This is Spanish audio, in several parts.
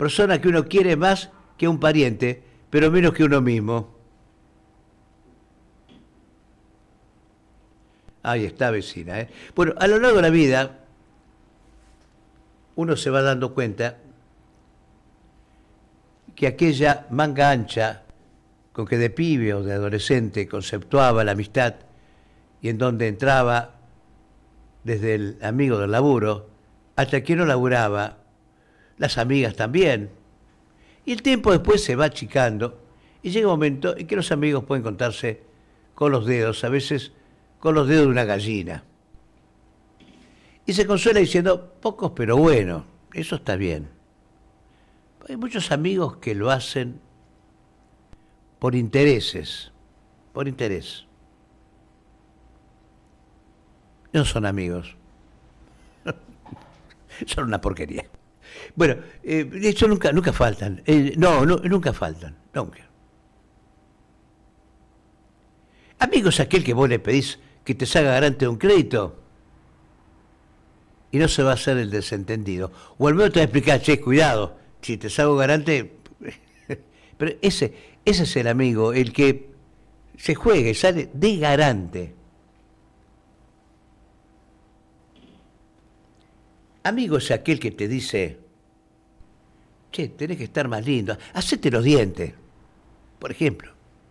Persona que uno quiere más que un pariente, pero menos que uno mismo. Ahí está, vecina, ¿eh? Bueno, a lo largo de la vida, uno se va dando cuenta que aquella manga ancha con que de pibe o de adolescente conceptuaba la amistad y en donde entraba desde el amigo del laburo hasta que no laburaba, las amigas también. Y el tiempo después se va achicando y llega un momento en que los amigos pueden contarse con los dedos, a veces con los dedos de una gallina. Y se consuela diciendo, pocos pero bueno, eso está bien. Hay muchos amigos que lo hacen por intereses, por interés. No son amigos. Son una porquería. Bueno, eso nunca faltan. Nunca faltan. Nunca. Amigo es aquel que vos le pedís que te salga garante de un crédito y no se va a hacer el desentendido. O al menos te va a explicar, che, cuidado, si te salgo garante... Pero ese es el amigo, el que se juega y sale de garante. Amigo es aquel que te dice, che, tenés que estar más lindo, hacete los dientes, por ejemplo.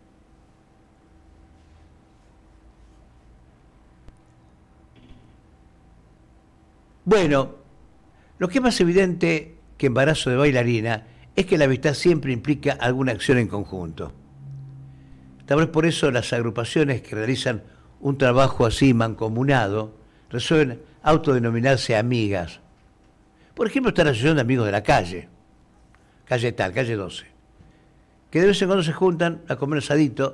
Bueno, lo que es más evidente que embarazo de bailarina es que la amistad siempre implica alguna acción en conjunto. Tal vez por eso las agrupaciones que realizan un trabajo así mancomunado resuelven autodenominarse amigas. Por ejemplo, está la Asociación de Amigos de la Calle, calle tal, calle 12, que de vez en cuando se juntan a comer asadito,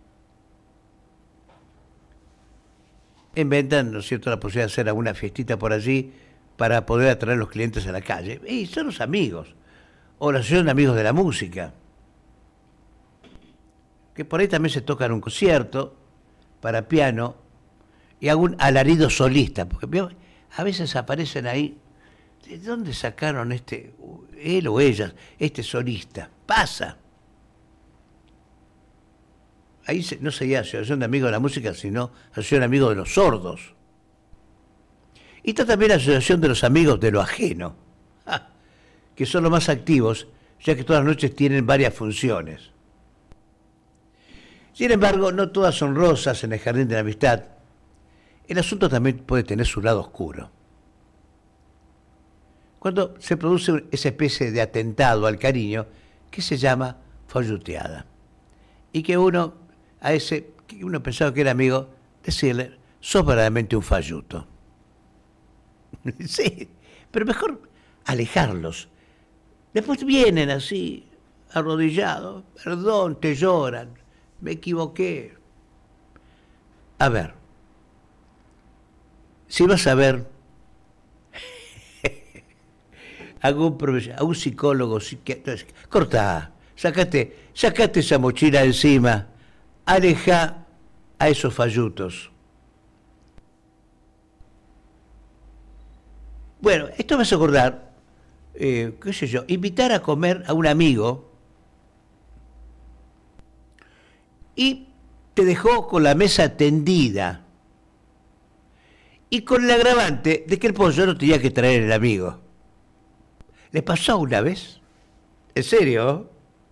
inventan, ¿no es cierto?, la posibilidad de hacer alguna fiestita por allí para poder atraer a los clientes a la calle. Y son los amigos. O la Asociación de Amigos de la Música, que por ahí también se toca en un concierto para piano y algún alarido solista, porque a veces aparecen ahí, ¿de dónde sacaron él o ellas, este solista? Pasa. Ahí no sería Asociación de Amigos de la Música, sino Asociación de Amigos de los Sordos. Y está también la Asociación de los Amigos de lo Ajeno, que son los más activos, ya que todas las noches tienen varias funciones. Sin embargo, no todas son rosas en el jardín de la amistad. El asunto también puede tener su lado oscuro. Cuando se produce esa especie de atentado al cariño que se llama falluteada. Y que uno, a ese que uno pensaba que era amigo, decirle, sos verdaderamente un falluto. Sí, pero mejor alejarlos. Después vienen así, arrodillados, perdón, te lloran, me equivoqué. A ver, si vas a ver a un psicólogo, cortá, sacate esa mochila encima, aleja a esos fallutos. Bueno, esto me hace acordar, qué sé yo, invitar a comer a un amigo y te dejó con la mesa tendida y con el agravante de que el pollo no tenía que traer el amigo. ¿Le pasó una vez? ¿En serio?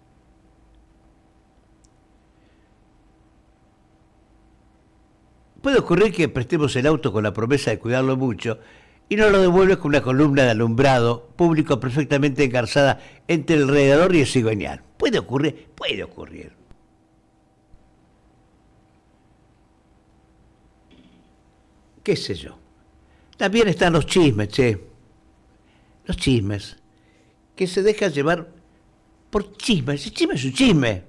Puede ocurrir que prestemos el auto con la promesa de cuidarlo mucho y nos lo devuelves con una columna de alumbrado público perfectamente engarzada entre el radiador y el cigüeñal. Puede ocurrir, puede ocurrir. ¿Qué sé yo? También están los chismes, che. Los chismes. Que se dejan llevar por chismes. El chisme es un chisme.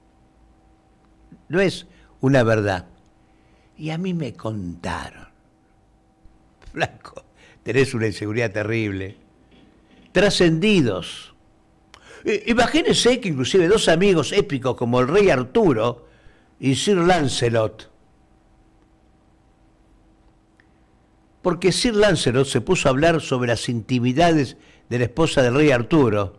No es una verdad. Y a mí me contaron. Flaco, tenés una inseguridad terrible. Trascendidos. Imagínense que inclusive dos amigos épicos como el rey Arturo y Sir Lancelot. Porque Sir Lancelot se puso a hablar sobre las intimidades de la esposa del rey Arturo.